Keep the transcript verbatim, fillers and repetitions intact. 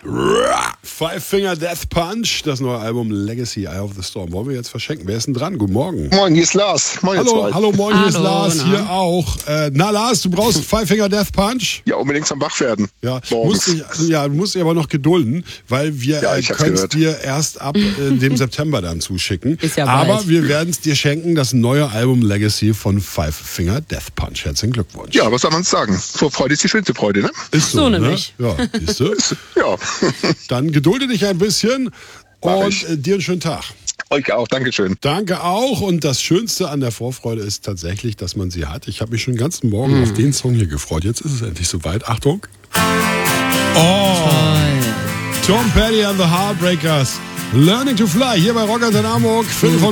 Five Finger Death Punch, das neue Album Legacy, Eye of the Storm. Wollen wir jetzt verschenken? Wer ist denn dran? Guten Morgen. Moin, hier ist Lars. Moin, hallo, hallo, moin, hier ist Hallo, Lars, na. hier auch. Äh, na Lars, du brauchst Five Finger Death Punch? Ja, unbedingt zum Wach werden. Ja, Morgens. musst dich, ja, du musst dich aber noch gedulden, weil wir Ja, äh, ich hab's können es gehört. dir erst ab äh, dem September dann zuschicken. Ist ja bald. Aber wir werden es dir schenken, das neue Album Legacy von Five Finger Death Punch. Herzlichen Glückwunsch. Ja, was soll man sagen? Vor Freude ist die schönste Freude, ne? Ist So ne? nämlich. Ja, siehst du? Ja. Dann gedulde dich ein bisschen Mach und ich. äh, dir einen schönen Tag. Euch auch, Dankeschön. Danke auch. Und das Schönste an der Vorfreude ist tatsächlich, dass man sie hat. Ich habe mich schon den ganzen Morgen Hm. auf den Song hier gefreut. Jetzt ist es endlich soweit. Achtung. Oh, Tom Petty and the Heartbreakers. Learning to Fly hier bei Rock and Hamburg.